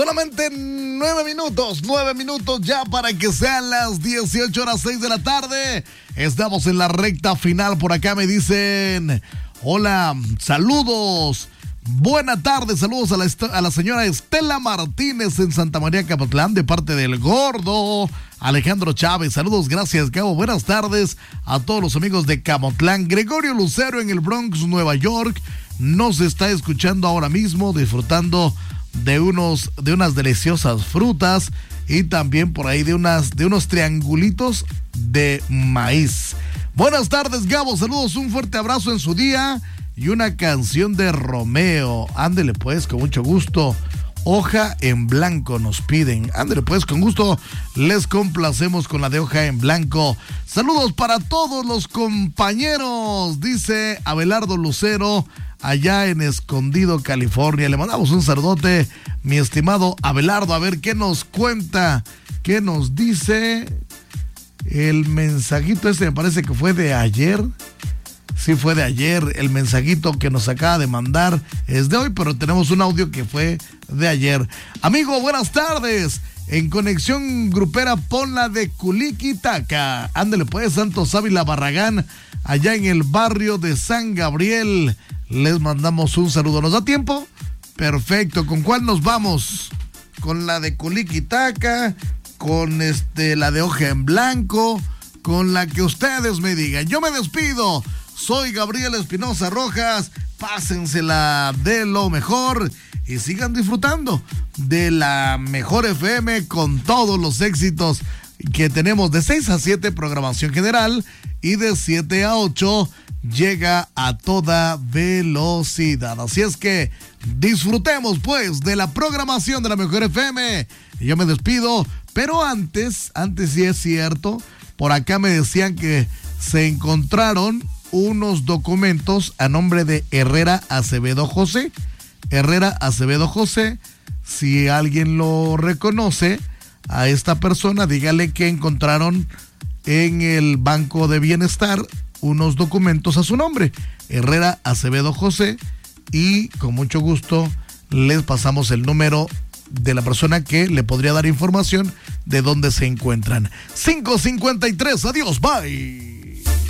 Solamente 9 minutos ya para que sean las 18:06 de la tarde. Estamos en la recta final. Por acá me dicen, hola, saludos. Buena tarde, saludos a la señora Estela Martínez en Santa María Capotlán de parte del gordo Alejandro Chávez. Saludos, gracias, Cabo. Buenas tardes a todos los amigos de Camotlán. Gregorio Lucero en el Bronx, Nueva York, nos está escuchando ahora mismo, disfrutando de unas deliciosas frutas y también por ahí de unos triangulitos de maíz. Buenas tardes, Gabo. Saludos, un fuerte abrazo en su día. Y una canción de Romeo. Ándele pues, con mucho gusto. Hoja en Blanco nos piden. Ándele pues, con gusto les complacemos con la de Hoja en Blanco. Saludos para todos los compañeros, dice Abelardo Lucero, allá en Escondido, California. Le mandamos un saludote, mi estimado Abelardo. A ver qué nos cuenta, qué nos dice. El mensajito este me parece que fue de ayer. Sí, fue de ayer. El mensajito que nos acaba de mandar es de hoy, pero tenemos un audio que fue de ayer. Amigo, buenas tardes. En Conexión Grupera, pon la de Culiquitaca. Ándale pues, Santos Ávila Barragán, allá en el barrio de San Gabriel. Les mandamos un saludo. ¿Nos da tiempo? Perfecto. ¿Con cuál nos vamos? Con la de Culiquitaca, con la de Hoja en Blanco, con la que ustedes me digan. Yo me despido. Soy Gabriel Espinosa Rojas, pásensela de lo mejor y sigan disfrutando de la mejor FM con todos los éxitos que tenemos de 6 a 7 programación general y de 7 a 8 llega a toda velocidad. Así es que disfrutemos pues de la programación de la mejor FM. Y yo me despido, pero antes sí es cierto, por acá me decían que se encontraron unos documentos a nombre de Herrera Acevedo José. Herrera Acevedo José, si alguien lo reconoce a esta persona, dígale que encontraron en el Banco de Bienestar unos documentos a su nombre, Herrera Acevedo José, y con mucho gusto les pasamos el número de la persona que le podría dar información de dónde se encuentran. 5:53, adiós, bye.